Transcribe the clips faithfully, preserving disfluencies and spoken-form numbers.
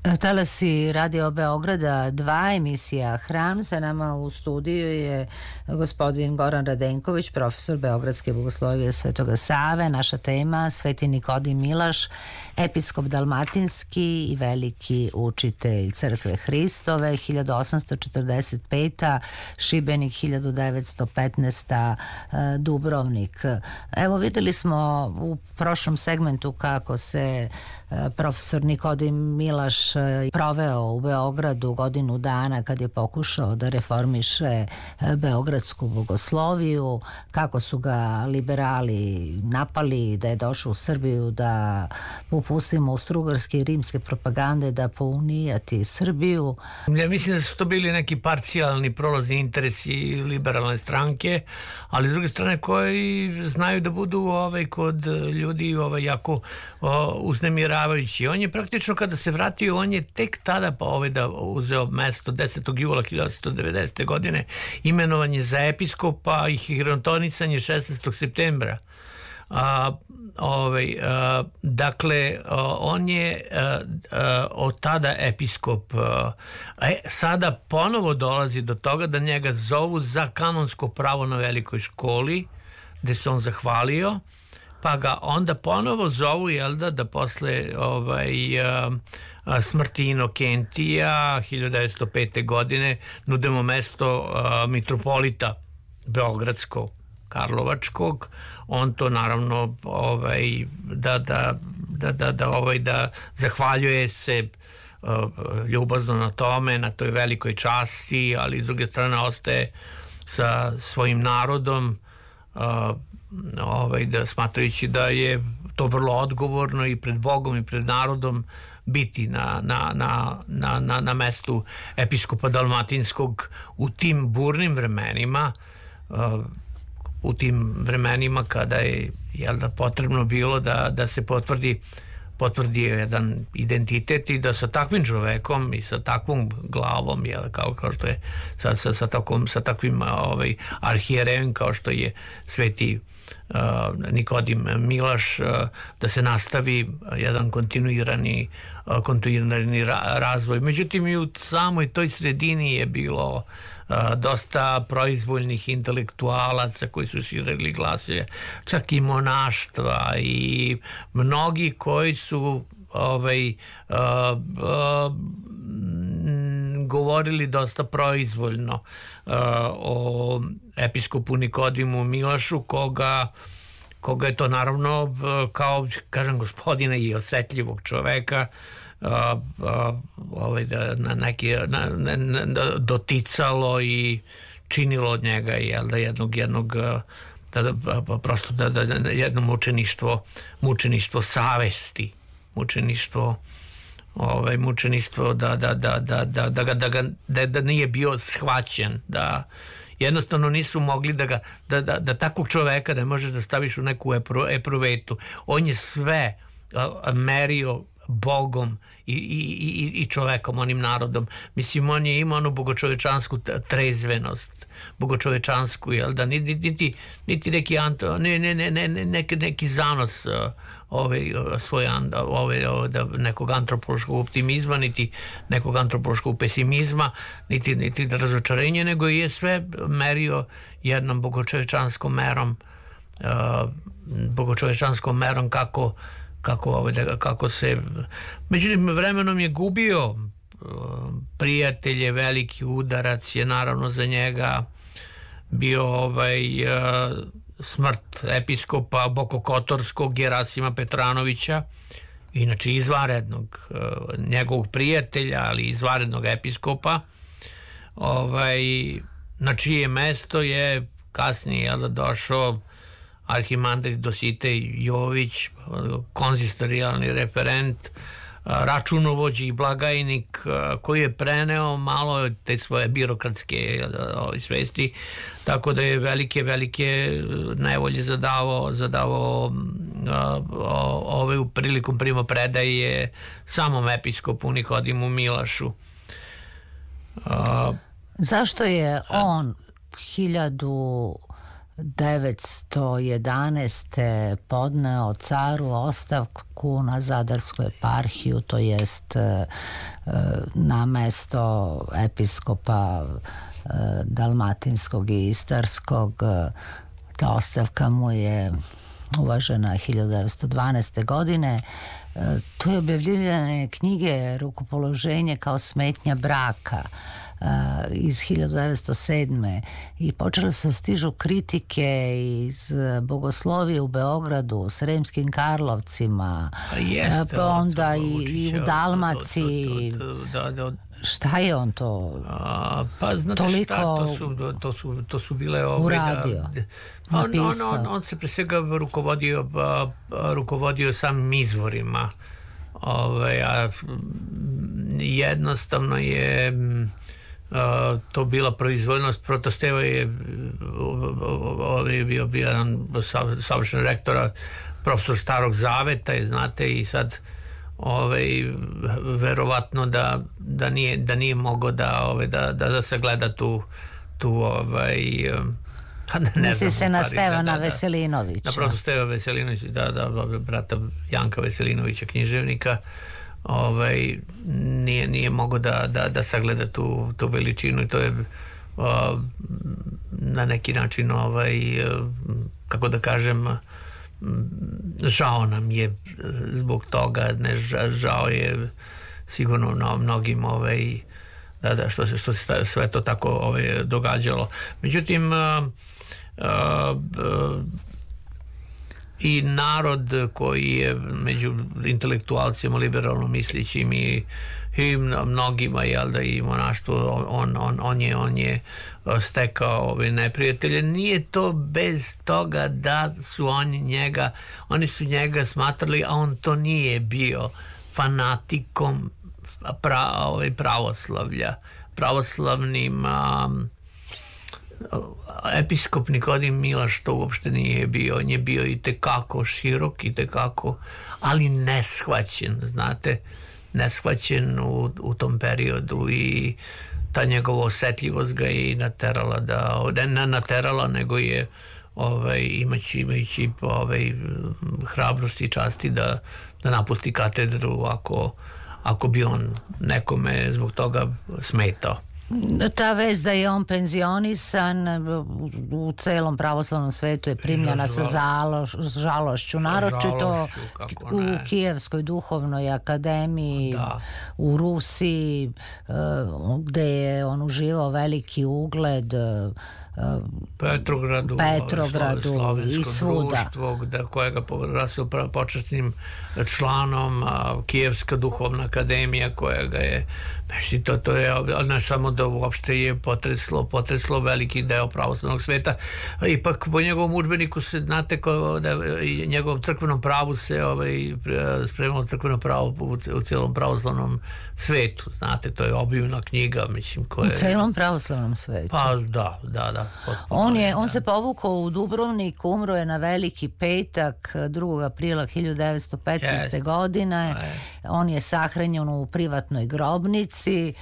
Talasi Radio Beograda dva, emisija Hram. Sa nama u studiju je gospodin Goran Radenković, profesor Beogradske bogoslovije Svetoga Save. Naša tema Sveti Nikodim Milaš, episkop dalmatinski i veliki učitelj Crkve Hristove, hiljadu osamsto četrdeset peta Šibenik, hiljadu devetsto petnaesta Dubrovnik. Evo, videli smo u prošlom segmentu kako se profesor Nikodim Milaš proveo u Beogradu godinu dana kad je pokušao da reformiše beogradsku bogosloviju, kako su ga liberali napali, da je došao u Srbiju da popustimo austrougarske i rimske propagande, da pounijati Srbiju. Ja mislim da su to bili neki parcijalni prolazni interesi liberalne stranke, ali s druge strane koji znaju da budu ovaj, kod ljudi ovaj, jako o, uznemiravajući. On je praktično kada se vratio, on je tek tada pa ovaj da uzeo mesto desetog jula hiljadu osamsto devedesete godine, imenovan je za episkopa i hirotonicanje šesnaestog septembra. A, ovaj, a, dakle a, on je a, a, od tada episkop. A, e, sada ponovo dolazi do toga da njega zovu za kanonsko pravo na velikoj školi, gde se on zahvalio, pa ga onda ponovo zovu, jel da, da posle ovaj, a, a, smrti Inokentija hiljadu devetsto pete godine nudemo mesto a, mitropolita beogradskog, karlovačkog. On to naravno ovaj, da, da, da, da, da, ovaj, da zahvaljuje se uh, ljubazno na tome, na toj velikoj časti, ali s druge strane ostaje sa svojim narodom, uh, ovaj, da smatrajući da je to vrlo odgovorno i pred Bogom i pred narodom biti na, na, na, na, na, na mestu episkopa dalmatinskog u tim burnim vremenima, uh, u tim vremenima kada je, jel da, potrebno bilo da, da se potvrdi potvrdi jedan identitet i da sa takvim čovekom i sa takvom glavom, jel, kao, kao što je sa, sa, sa, takvom, sa takvim ovaj, arhijerejem kao što je sveti uh, Nikodim Milaš, uh, da se nastavi jedan kontinuirani, uh, kontinuirani ra, razvoj. Međutim, i u samoj toj sredini je bilo dosta proizvoljnih intelektualaca koji su širili glasove, čak i monaštva i mnogi koji su ovaj, uh, uh, govorili dosta proizvoljno uh, o episkopu Nikodimu Milašu, koga koga je to naravno kao, kažem, gospodina i osetljivog čoveka Uh, uh, ovaj, da, na neki, na, na, na, doticalo i činilo od njega, jel, da jednog, jednog da, da, prosto da, da, da jedno mučeništvo, mučeništvo savesti, mučeništvo ovaj, mučeništvo da, da, da, da, da, da, da, da, da, da nije bio shvaćen, da jednostavno nisu mogli da ga, da, da, da takvog čoveka da možeš da staviš u neku epru, epruvetu. On je sve uh, merio Bogom i, i, i čovekom, onim narodom. Mislim, on je imao onu bogočovečansku trezvenost, bogočovečansku, jel da, niti, niti, niti neki, anto, ne, ne, ne, ne, neki, neki zanos ovaj, svoj, ovaj, ovaj, nekog antropološkog optimizma, niti nekog antropološkog pesimizma, niti, niti razočarenje, nego je sve merio jednom bogočovečanskom merom, uh, bogočovečanskom merom kako Kako, kako se, međutim vremenom je gubio prijatelje, veliki udarac je naravno za njega bio ovaj, smrt episkopa Bokokotorskog Gerasima Petranovića, inače izvanrednog njegovog prijatelja, ali izvanrednog episkopa, ovaj, na čije mesto je kasnije jel, došao arhimandrit Dositej Jović, konzistorijalni referent, računovođi i blagajnik, koji je preneo malo te svoje birokratske svesti, tako da je velike, velike nevolje zadavao, zadavao ove u prilikom primopredaje samom episkopu Nikodimu Milašu. Zašto je on hiljadu devetsto jedanaeste. podneo caru ostavku na Zadarsku eparhiju, to jest na mesto episkopa Dalmatinskog i Istarskog. Ta ostavka mu je uvažena hiljadu devetsto dvanaeste. godine. Tu je objavljivanje knjige Rukopoloženje kao smetnja braka iz hiljadu devetsto sedme. i počele se stižu kritike iz bogoslovije u Beogradu, Sremskim Karlovcima, pa, jeste, pa onda i, i u Dalmaciji. Da, da, šta je on to A, pa znate toliko šta, to su, to su, to su bile ove, uradio, da, on, on, on, on se pre svega rukovodio, a, rukovodio samim izvorima. Ove, a, jednostavno je a, to bila proizvoljnost. Protosteva je ovdje bio jedan savršen rektora, profesor Starog Zaveta, je, znate, i sad ovaj verovatno da da nije da nije mogao da ovaj da da da se gleda tu tu ovaj ne Misli znam, se na Stevana da, da, Veselinovića. Na prosto Steva Veselinović, da, da, brata Janka Veselinovića, književnika. Ovaj nije nije mogao da da da sagleda tu tu veličinu i to je o, na neki način ovaj kako da kažem, žao nam je zbog toga, ne, žao je sigurno na mnogim ovaj, da, da, što se, što se sve to tako ovaj, događalo. Međutim, a, a, a, i narod koji je među intelektualcima, liberalno mislićim i, i mnogima, jel da, i monaštvo, on, on, on je on je stekao ove neprijatelje. Nije to bez toga da su oni njega, oni su njega smatrali, a on to nije bio, fanatikom pra, ove, pravoslavlja, pravoslavnim um, episkop Nikodim Milaš to uopšte nije bio. On je bio i tekako širok, i tekako, ali neshvaćen, znate, neshvaćen u, u tom periodu, i ta njegova osetljivost ga je i naterala da, ne naterala, nego je ovaj, imajući, imajući ovaj, hrabrosti i časti da, da napusti katedru ako, ako bi on nekome zbog toga smetao. Ta vest da je on penzionisan u celom pravoslavnom svetu je primljena sa zaloš, žalošću, naročito u Kijevskoj duhovnoj akademiji, da, u Rusiji, gde je on uživao veliki ugled, Petrogradu, Petrogradu i svuda. Društvo, gde, kojega rasio počasnim članom, a, Kijevska duhovna akademija koja ga je, znači, to, to je ne samo da uopšte je potreslo, potreslo veliki deo pravoslavnog sveta. Ipak po njegovom udžbeniku se, znate, ko, da i njegovom crkvenom pravu se ovaj, spremalo crkveno pravo u, u celom pravoslavnom svetu, znate, to je obimna knjiga, mislim, koja je... U celom pravoslavnom svetu? Pa da, da, da. On, je, on se povukao u Dubrovnik, umro je na Veliki petak drugog aprila hiljadu devetsto petnaeste. Yes. godine. On je sahranjen u privatnoj grobnici.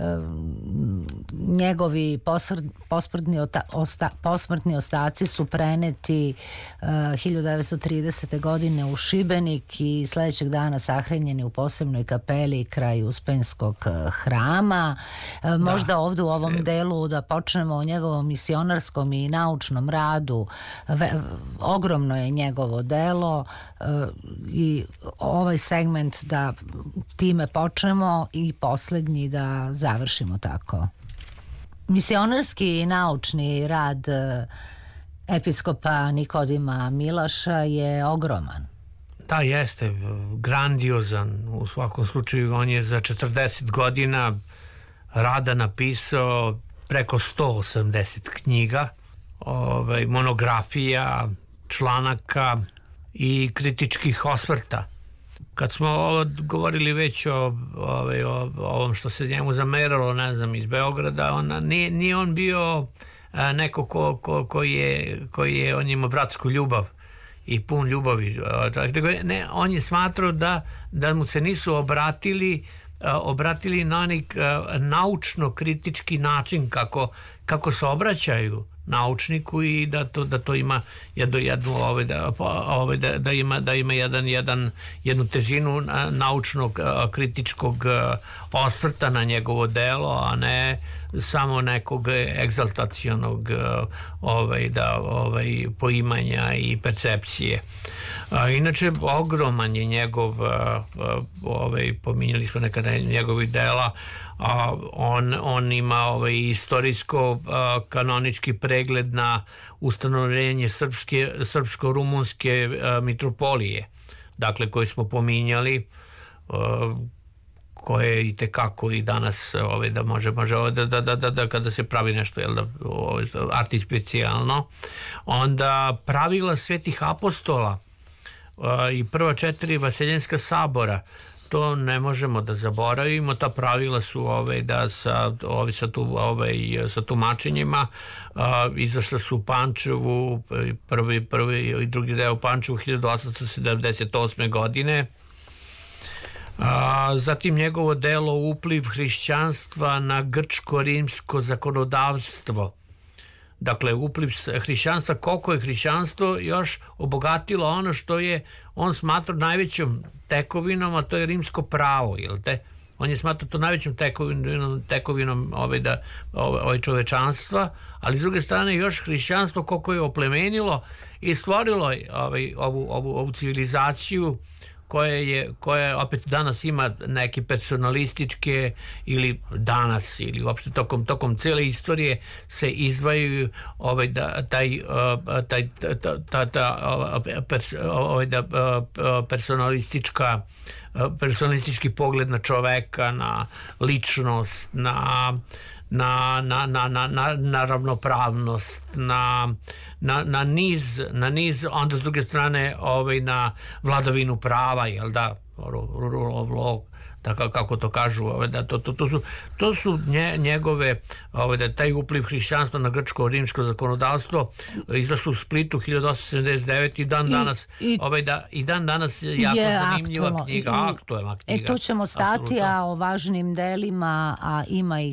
Njegovi posmrtni, osta, posmrtni ostaci su preneti uh, hiljadu devetsto tridesete. godine u Šibenik i sledećeg dana sahranjeni u posebnoj kapeli kraj Uspenskog hrama. Uh, možda da, ovdje u ovom sve. delu da počnemo o njegovom misionarskom i naučnom radu. Ve, ogromno je njegovo delo uh, i ovaj segment da time počnemo i poslednji da završimo tako. Misionarski i naučni rad episkopa Nikodima Milaša je ogroman. Da, jeste, grandiozan. U svakom slučaju on je za četrdeset godina rada napisao preko sto osamdeset knjiga, ovaj, monografija, članaka i kritičkih osvrta. Kad smo govorili već o, o, o ovom što se njemu zameralo, ne znam, iz Beograda, on, nije, nije on bio a, neko ko, ko, ko, je, koji je, on ima bratsku ljubav i pun ljubavi. Ne, on je smatrao da, da mu se nisu obratili obratili na onik naučno-kritički način kako, kako se obraćaju naučniku i da to da to ima jednu jednu ovaj da ovaj da, da ima da ima jedan jedan jednu težinu naučnog kritičkog osvrta na njegovo delo, a ne samo nekog egzaltacionog ovaj da ovaj poimanja i percepcije. A, inače ogroman je njegov ovaj pominjali smo nekada njegovih dela. A on, on ima ovaj istorijsko a, kanonički pregled na ustanovljenje srpske, srpsko-rumunske a, mitropolije, dakle koji smo pominjali, a, koje i tekako i danas ovaj, da može, može da, da, da, da, da kada se pravi nešto jel da, ovaj, artispecijalno, onda pravila svetih apostola a, i prva četiri vaseljenska sabora, to ne možemo da zaboravimo. Ta pravila su ove da sa ovi sa tu ovaj sa tumačenjima izašla su u Pančevu prvi prvi i drugi deo u Pančevu hiljadu osamsto sedamdeset osme godine. A, zatim njegovo delo Upliv hrišćanstva na grčko-rimsko zakonodavstvo. Dakle, upliv hrišćanstva, koliko je hrišćanstvo još obogatilo ono što je on smatrao najvećom tekovinom, a to je rimsko pravo, jel te? On je smatrao to najvećom tekovinom, tekovinom ove da, ove, ove čovečanstva, ali s druge strane još hrišćanstvo koliko je oplemenilo i stvorilo ovaj, ovu, ovu, ovu civilizaciju koja je, koja opet danas ima neke personalističke ili danas ili uopšte tokom, tokom cijele istorije se izdvajaju ovaj, da, taj, taj, ta, ta, ta, pers, ovaj, da, personalistička personalistički pogled na čoveka, na ličnost, na na, na, na, na, na, na ravnopravnost, na, na, na niz, na niz, onda s druge strane ovaj, na vladavinu prava, jel da, rule of law, da, kako to kažu, ovaj, da, to, to, to su, to su nje, njegove, ovaj, da taj upliv hrišćanstva na grčko-rimsko zakonodavstvo izašao u Splitu hiljadu osamsto sedamdeset devete i dan I, danas, i, ovaj, da, i dan danas jako je zanimljiva aktualno, knjiga, i, aktualna knjiga. E, to ćemo stati, apsolutno. A o važnim delima, a ima i